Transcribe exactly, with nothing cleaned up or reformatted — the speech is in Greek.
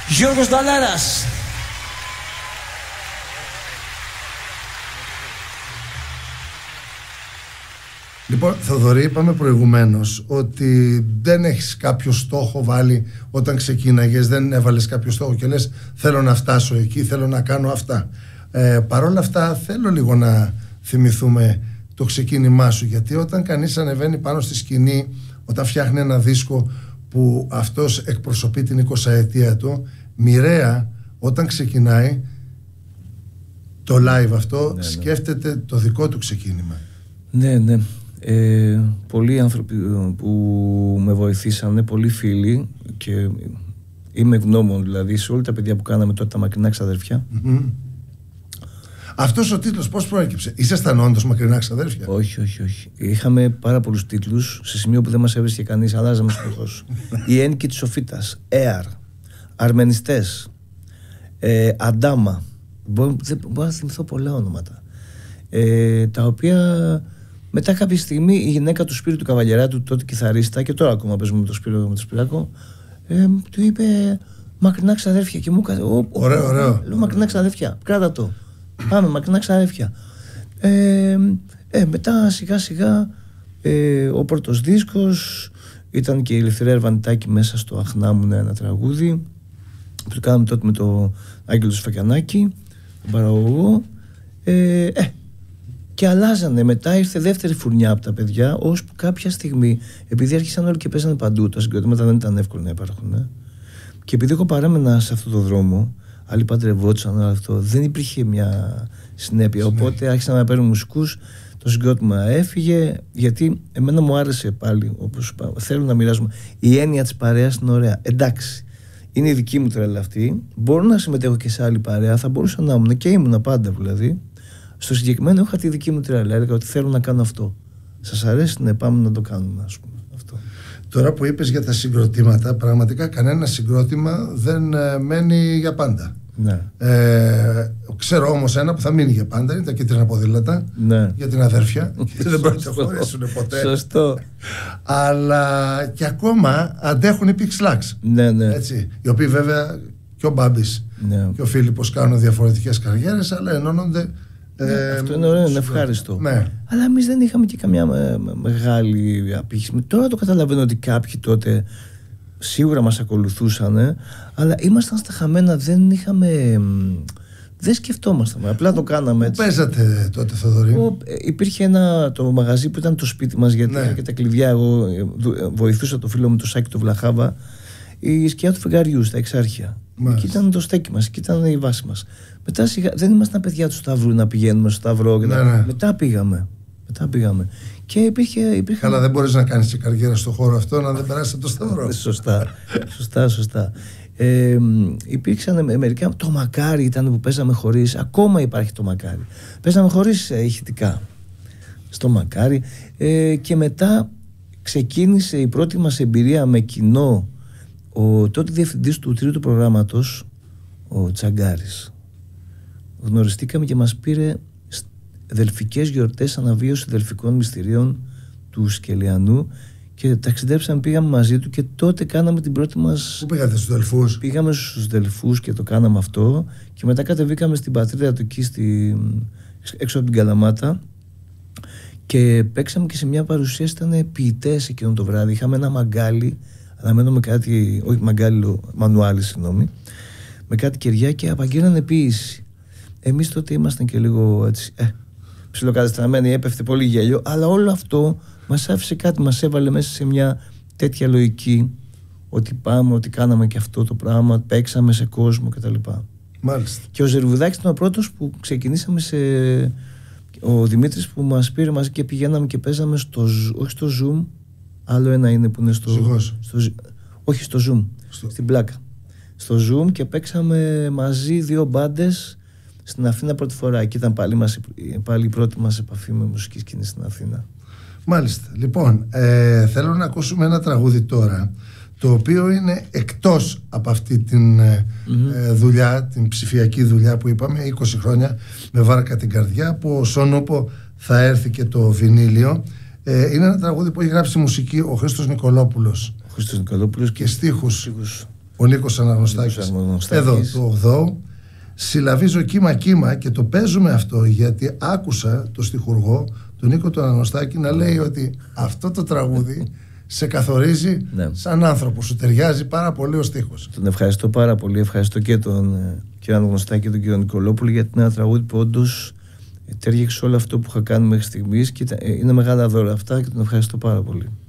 Γιώργος Νταλάρας. Λοιπόν, Θοδωρή, είπαμε προηγουμένως ότι δεν έχεις κάποιο στόχο βάλει όταν ξεκίναγες, δεν έβαλες κάποιο στόχο και λες θέλω να φτάσω εκεί, θέλω να κάνω αυτά. Ε, Παρ' όλα αυτά θέλω λίγο να θυμηθούμε το ξεκίνημά σου, γιατί όταν κανείς ανεβαίνει πάνω στη σκηνή, όταν φτιάχνει ένα δίσκο που αυτός εκπροσωπεί την εικοσαετία του, μοιραία όταν ξεκινάει το live αυτό, ναι, σκέφτεται ναι. το δικό του ξεκίνημα. Ναι, ναι. Ε, πολλοί άνθρωποι που με βοηθήσανε, πολλοί φίλοι, και είμαι ευγνώμων δηλαδή σε όλα τα παιδιά που κάναμε τότε τα Μακρινά Ξαδέρφια. Mm-hmm. Αυτός ο τίτλος πώς προέκυψε? Ήσασταν όντως Μακρινά Ξαδέρφια? Όχι, όχι, όχι. Είχαμε πάρα πολλούς τίτλους σε σημείο που δεν μας έβρισκε κανείς, αλλάζαμε συνεχώς. Η Ένικη της Σοφίτας, Έαρ, Αρμενιστές, ε, Αντάμα. Μπορώ, δεν, μπορώ να θυμηθώ πολλά ονόματα. Ε, τα οποία μετά κάποια στιγμή η γυναίκα του Σπύρου του Καβαλιεράτου, τότε κιθαρίστα, και τώρα ακόμα παίζουμε με τον Σπύρο, με τον Σπυράκο, ε, του είπε Μακρινά Ξαδέρφια και μου έκανε. Ωραίο, ωραίο. Λέω Μακρινά Ξαδέρφια, κράτα το. Πάμε, Μακρινά Ξαδέρφια. Ε, ε, μετά σιγά σιγά ε, ο πρώτος δίσκος ήταν και η Ελευθερία Ερβανιτάκη μέσα στο Αχνά μου, ένα τραγούδι που το κάναμε τότε με το Άγγελο Σφακιανάκη, τον παραγωγό. Ε, ε, και αλλάζανε. Μετά ήρθε δεύτερη φουρνιά από τα παιδιά, ώσπου κάποια στιγμή, επειδή άρχισαν όλοι και παίζανε παντού, τα συγκροτήματα δεν ήταν εύκολο να υπάρχουν. Ε. Και επειδή εγώ παρέμενα σε αυτόν τον δρόμο, άλλοι παντρευόντουσαν, όλο αυτό, δεν υπήρχε μια συνέπεια. Συνέ. Οπότε άρχισαν να παίρνουν μουσικούς, το συγκρότημα έφυγε, γιατί εμένα μου άρεσε πάλι, όπως θέλω να μοιράζομαι. Η έννοια της παρέας είναι ωραία. Εντάξει, είναι η δική μου τρέλα αυτή. Μπορώ να συμμετέχω και σε άλλη παρέα, θα μπορούσα να ήμουν και ήμουν πάντα δηλαδή. Στο συγκεκριμένο είχα τη δική μου τρέλα. Έλεγα ότι θέλω να κάνω αυτό. Σας αρέσει? Ναι, πάμε να το κάνουμε, ας πούμε. Αυτό. Τώρα που είπες για τα συγκροτήματα, πραγματικά κανένα συγκρότημα δεν ε, μένει για πάντα. Ναι. Ε, ξέρω όμως ένα που θα μείνει για πάντα, είναι τα Κίτρινα Ποδήλατα, ναι. για την αδέρφια. Και δεν πρόκειται να χωρίσουν ποτέ. Σωστό. Αλλά και ακόμα αντέχουν οι Pix Lux. Ναι, ναι. Έτσι, οι οποίοι βέβαια και ο Μπάμπης ναι. και ο Φίλιππος κάνουν διαφορετικές καριέρες, αλλά ενώνονται. Ναι, ε, αυτό είναι ωραίο, είναι ευχάριστο. Ναι. Αλλά εμείς δεν είχαμε και καμιά με, με, μεγάλη απήχηση. Τώρα το καταλαβαίνω ότι κάποιοι τότε σίγουρα μας ακολουθούσαν, αλλά ήμασταν στα χαμένα, δεν είχαμε. Δεν σκεφτόμασταν. Απλά το κάναμε έτσι. Πού παίζατε τότε, Θοδωρή? Ο, υπήρχε ένα το μαγαζί που ήταν το σπίτι μας, γιατί ναι. είχα και τα κλειδιά. Εγώ βοηθούσα το φίλο μου, το Σάκη, το Βλαχάβα, η σκιά του φεγγαριού στα Εξάρχεια. Εκεί ήταν το στέκι μας, εκεί ήταν η βάση μας. Μετά σιγά, δεν ήμασταν παιδιά του Σταυρού να πηγαίνουμε στο Σταυρό. Ναι, ναι. Μετά πήγαμε. Μετά πήγαμε. Και υπήρχε. υπήρχε... Καλά, δεν μπορείς να κάνεις και καριέρα στον χώρο αυτό να δεν περάσεις από το Σταυρό. Σωστά. σωστά, σωστά. Ε, υπήρξαν μερικά. Το Μακάρι ήταν που παίζαμε χωρίς. Ακόμα υπάρχει το Μακάρι. Παίζαμε χωρίς ε, ηχητικά. Στο Μακάρι. Ε, και μετά ξεκίνησε η πρώτη μας εμπειρία με κοινό. Ο τότε διευθυντής του τρίτου προγράμματος, ο Τσαγκάρης. Γνωριστήκαμε και μας πήρε δελφικές γιορτές αναβίωση δελφικών μυστηρίων του Σκελιανού και ταξιδέψαμε, πήγαμε μαζί του και τότε κάναμε την πρώτη μας. Πού πήγατε, στους Δελφούς? Πήγαμε στους Δελφούς και το κάναμε αυτό και μετά κατεβήκαμε στην πατρίδα του εκεί στη... έξω από την Καλαμάτα και παίξαμε και σε μια παρουσίαση, ήταν ποιητές εκείνο το βράδυ. Είχαμε ένα μαγκάλι, αναμένω με κάτι, όχι μαγκάλι, μανουάλι, συγγνώμη, με κάτι κεριά και απαγγείλανε ποίηση. Εμείς τότε ήμασταν και λίγο έτσι, ε, ψιλοκαταστραμμένοι, έπεφτε πολύ γέλιο, αλλά όλο αυτό μας άφησε κάτι, μας έβαλε μέσα σε μια τέτοια λογική ότι πάμε, ότι κάναμε και αυτό το πράγμα, παίξαμε σε κόσμο κτλ. Μάλιστα. Και ο Ζερβουδάκης ήταν ο πρώτος που ξεκινήσαμε σε... Ο Δημήτρης που μας πήρε μαζί και πηγαίναμε και παίζαμε στο, όχι στο Zoom, άλλο ένα είναι που είναι στο... στο όχι στο Zoom, στο... στην πλάκα. Στο Zoom και παίξαμε μαζί δύο μπάντες στην Αθήνα πρώτη φορά. Εκεί ήταν πάλι, μας, πάλι η πρώτη μας επαφή με μουσική σκηνή στην Αθήνα. Μάλιστα. Λοιπόν, ε, θέλω να ακούσουμε ένα τραγούδι τώρα, το οποίο είναι εκτός από αυτή την mm-hmm. ε, δουλειά, την ψηφιακή δουλειά που είπαμε, είκοσι χρόνια με βάρκα την καρδιά, που ο Σόνουπο θα έρθει και το βινίλιο. Ε, είναι ένα τραγούδι που έχει γράψει μουσική ο Χρήστος Νικολόπουλος. Ο Χρήστος Νικολόπουλος και στίχους. στίχους. ο Νίκος Αναγνωστάκης, εδώ του ογδόου. Συλλαβίζω κύμα κύμα και το παίζουμε αυτό γιατί άκουσα το στιχουργό του Νίκο του Αναγνωστάκη να λέει ότι αυτό το τραγούδι σε καθορίζει ναι. σαν άνθρωπο, σου ταιριάζει πάρα πολύ ο στίχος. Τον ευχαριστώ πάρα πολύ, ευχαριστώ και τον κύριο Αναγνωστάκη και τον κύριο Νικολόπουλο γιατί είναι ένα τραγούδι που όντως τέριαξε όλο αυτό που είχα κάνει μέχρι στιγμής και είναι μεγάλα δώρα αυτά και τον ευχαριστώ πάρα πολύ.